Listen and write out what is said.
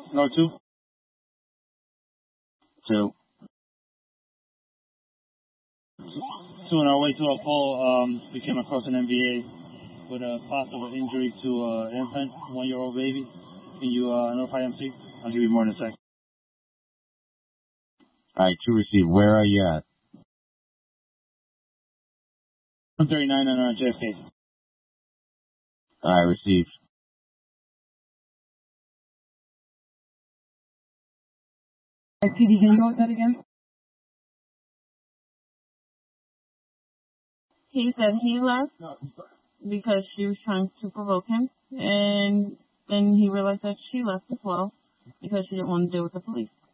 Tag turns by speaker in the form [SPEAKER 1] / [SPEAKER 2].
[SPEAKER 1] No, two.
[SPEAKER 2] Two.
[SPEAKER 1] Two on our way to a call, we came across an MVA with a possible injury to an infant, 1-year-old baby. Can you notify MC? I'll give you more in a sec.
[SPEAKER 2] All right, two received. Where are you at?
[SPEAKER 1] 139 on JFK.
[SPEAKER 2] All right, received.
[SPEAKER 3] PD, can you go with that again?
[SPEAKER 4] He said he left because she was trying to provoke him, and then he realized that she left as well because she didn't want to deal with the police.